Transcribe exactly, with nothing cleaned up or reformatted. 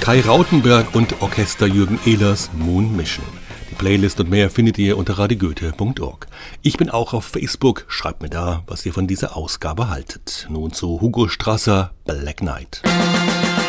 Kai Rautenberg und Orchester Jürgen Ehlers Moon Mission. Die Playlist und mehr findet ihr unter radiogoethe punkt org. Ich bin auch auf Facebook, schreibt mir da, was ihr von dieser Ausgabe haltet. Nun zu Hugo Strasser, Black Knight.